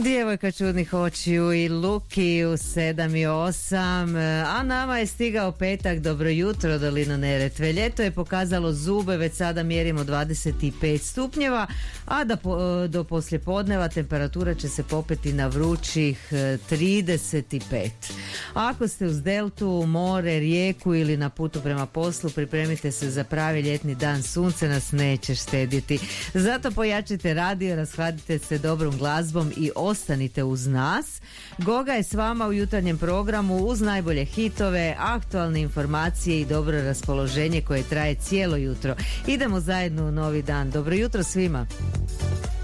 Djevojka čudnih očiju i Luki u 7:08, a nama je stigao petak. Dobro jutro, dolina Neretve. Ljeto je pokazalo zube, već sada mjerimo 25 stupnjeva, a do poslijepodneva temperatura će se popeti na vrućih 35. Ako ste uz deltu, more, rijeku ili na putu prema poslu, pripremite se za pravi ljetni dan. Sunce nas neće štediti. Zato pojačite radio, rashladite se dobrom glazbom i ostanite uz nas. Goga je s vama u jutarnjem programu uz najbolje hitove, aktualne informacije i dobro raspoloženje koje traje cijelo jutro. Idemo zajedno u novi dan. Dobro jutro svima.